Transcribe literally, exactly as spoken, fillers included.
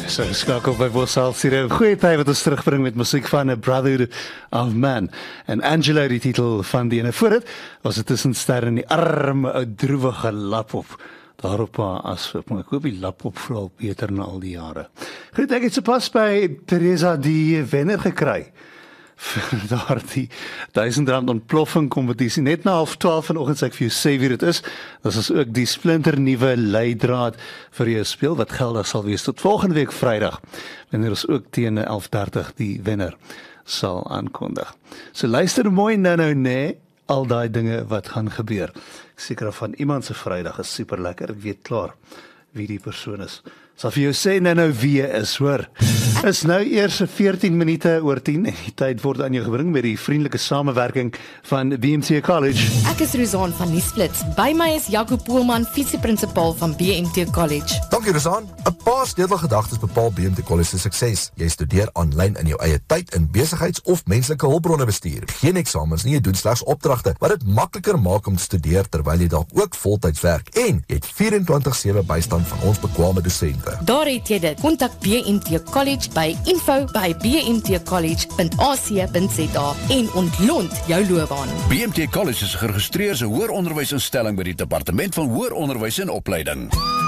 So geskakel by Boshalf hier. Goeie tyd wat ons terugbring met musiek van A Brotherhood of Man. En Angelo, die titel van die ene voor dit, was het tussenster in die arme, ou droewige lapop. Daarop as maar ek hoop die lapop vrou beter na al die jare. Goed, ek het sopas by Teresa die wenner gekry vir daar die duisend rand ontploffing kompetisie. Net na half twaalf vanoggend sê ek vir jou sê wie dit is. Dit is ook die splinter nuwe leidraad vir jou speel wat geldig sal wees tot volgende week Vrydag. Wanneer ons ook teen elf dertig die wenner sal aankondig. So luister mooi nou nou nee, al daai dinge wat gaan gebeur. Ek seker van iemand se Vrydag is super lekker. Ek weet klaar wie die persoon is. Sal vir jou sê nou nou wie is, hoor. Is nou eers veertien minute oor tien en die tyd word aan jou gebring met die vriendelike samewerking van B M T College. Ek is Rosan van Nuusflits. By my is Jaco Poelman, visieprinsipal van B M T College. Dankie Rosan. 'n Paar sleutelgedagtes bepaal B M T College se sukses. Jy studeer aanlyn in jou eie tyd in besigheids- of menslike hulpbronne bestuur. Geen eksamens nie, jy doen slegs opdragte wat dit makliker maak om te studeer terwyl jy dalk ook voltyds werk. En jy het vierentwintig sewe bystand van ons bekwame dosente. Daar het jy dit. Kontak B M T College by info by b m t college punt a c punt z a en ontlont jou loopbaan. B M T College is geregistreer as 'n hoëronderwysinstelling by die Departement van Hoëronderwys en Opleiding.